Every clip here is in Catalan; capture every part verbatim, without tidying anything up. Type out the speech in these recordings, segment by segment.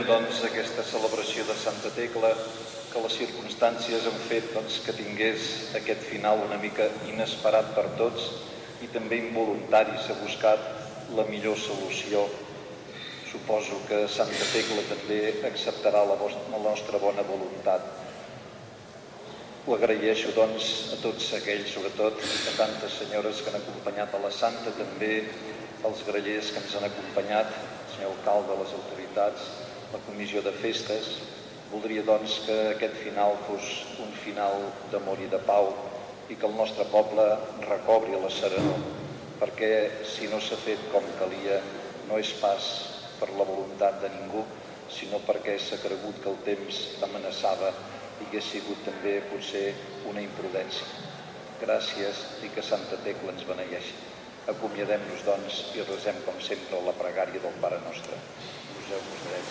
doncs, aquesta celebració de Santa Tecla, que les circumstàncies han fet doncs, que tingués aquest final una mica inesperat per tots i també involuntari. S'ha buscat la millor solució. Suposo que Santa Tecla també acceptarà la, vostra, la nostra bona voluntat. Ho agraeixo, doncs, a tots aquells, sobretot a tantes senyores que han acompanyat a la Santa, també als grallers que ens han acompanyat, el senyor alcalde, les autoritats, la comissió de festes. Voldria, doncs, que aquest final fos un final d'amor i de pau i que el nostre poble recobri la serenor, perquè si no s'ha fet com calia no és pas per la voluntat de ningú, sinó perquè s'ha cregut que el temps amenaçava i que ha sigut també, potser, una imprudència. Gràcies i que Santa Tecla ens beneeixi. Acomiadem-nos, doncs, i resem, com sempre, la pregària del Pare Nostre. Poseu-vos drets.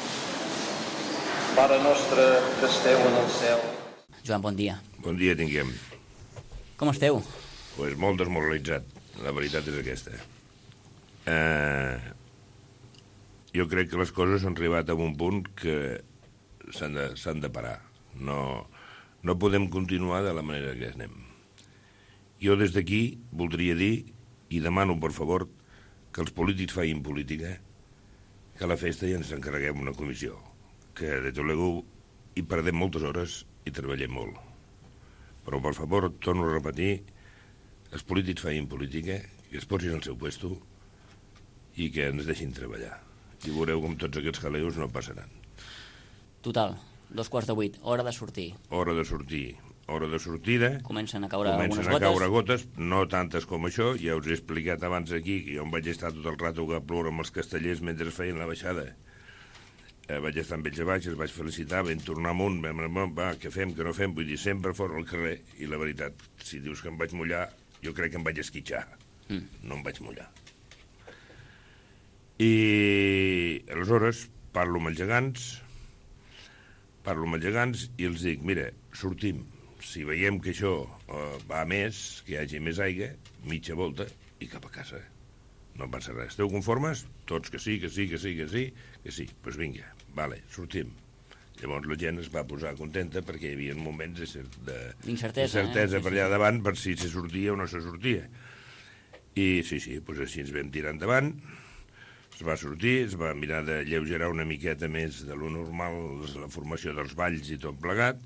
Pare nostre, que esteu en el cel. Joan, bon dia. Bon dia tinguem. Com esteu? Pues molt desmoralitzat, la veritat és aquesta. Eh, jo crec que les coses han arribat a un punt que s'han de, s'han de parar. No, no podem continuar de la manera que anem. Jo des d'aquí voldria dir, i demano per favor, que els polítics facin política, que a la festa ja ens encarreguem una comissió, que de tot l'ego hi perdem moltes hores i treballem molt. Però per favor, torno a repetir, els polítics facin política, que es posin al seu puesto i que ens deixin treballar. I veureu com tots aquests jaleos no passaran. Total. Dos quarts de vuit, hora de sortir. Hora de sortir, hora de sortida. Comencen a caure comencen algunes a gotes. caure gotes, no tantes com això. Ja us he explicat abans aquí que jo em vaig estar tot el rato que ploure amb els castellers mentre feien la baixada. Eh, vaig estar amb ells a baix, els vaig felicitar, vam tornar amunt, vam, va, què fem, què no fem, vull dir, sempre fora al carrer. I la veritat, si dius que em vaig mullar, jo crec que em vaig esquitxar. Mm. No em vaig mullar. I aleshores parlo amb els gegants, parlo amb els gegants i els dic, mira, sortim. Si veiem que això uh, va a més, que hi hagi més aigua, mitja volta i cap a casa. No passa res. Esteu conformes? Tots que sí, que sí, que sí, que sí, que sí. Doncs pues vinga, vale, sortim. Llavors la gent es va posar contenta perquè hi havia moments d'incertesa eh? per allà davant per si se sortia o no se sortia. I sí, sí, doncs així ens vam tirar endavant. Es va sortir, es va mirar de lleugerar una miqueta més de lo normal, la formació dels balls i tot plegat.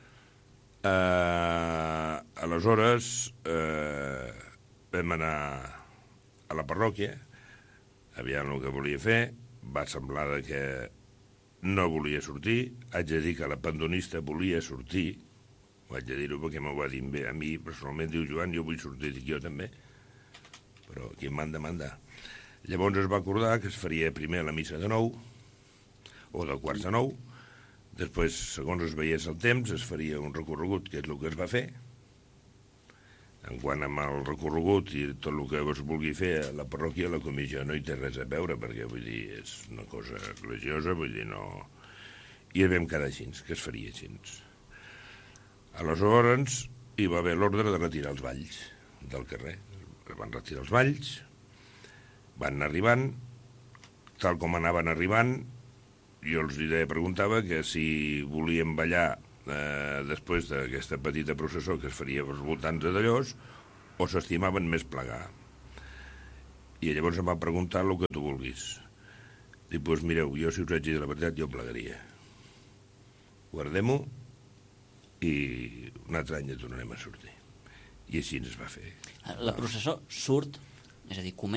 Eh, aleshores, eh, vam anar a la parròquia, aviam el que volia fer, va semblar que no volia sortir, haig de dir que la pandonista volia sortir, ho haig de dir-ho perquè m'ho va dir bé a mi, personalment diu Joan, jo vull sortir, dic jo també, però qui em manda, manda. Llavors es va acordar que es faria primer la missa de nou, o de quarts de nou, després, segons es veiés el temps, es faria un recorregut, que és el que es va fer. En quant amb el recorregut i tot el que es vulgui fer a la parròquia, la comissió no hi té res a veure, perquè, vull dir, és una cosa religiosa, vull dir, no... I vam quedar així, que es faria així. Aleshores, hi va haver l'ordre de retirar els balls del carrer. Es van retirar els balls, van anar arribant, tal com anaven arribant, jo els preguntava que si volien ballar eh, després d'aquesta petita processó que es faria als voltants de Dallós o s'estimaven més plegar. I llavors em va preguntar el que tu vulguis. Dic, doncs mireu, jo si us haig de dir la veritat, jo plegaria. Guardem-ho i un altre any ja tornarem a sortir. I així ens va fer. La processó surt, és a dir, comença